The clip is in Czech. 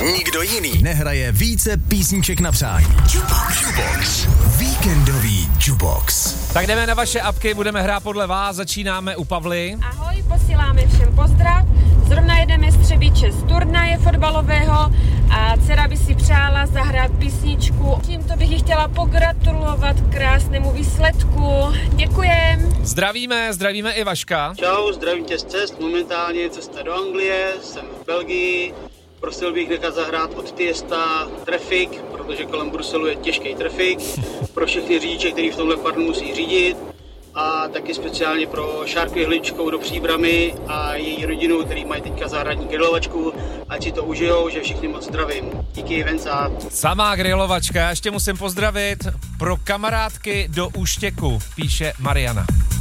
Nikdo jiný nehraje více písniček na přání. Jukebox. Víkendový Jukebox. Tak jdeme na vaše apky, budeme hrát podle vás, začínáme u Pavly. Ahoj, posíláme všem pozdrav. Zrovna jedeme z Třebíče z turnaje fotbalového a dcera by si přála zahrát písničku. Tímto bych jí chtěla pogratulovat k krásnému výsledku. Děkujem. Zdravíme i Vaška. Čau, zdravím tě z cest, momentálně cesta do Anglie, jsem v Belgii. Prosil bych nechat zahrát od Tiesta Traffic, protože kolem Bruselu je těžký trafik. Pro všechny řidiče, kteří v tomhle farnu musí řídit. A taky speciálně pro Šárku Jehličkou do Příbramy a její rodinu, který mají teďka zahradní grilovačku. Ať si to užijou, že všichni moc zdravím. Díky, Venca. Samá grilovačka, ještě musím pozdravit pro kamarádky do Úštěku, píše Mariana.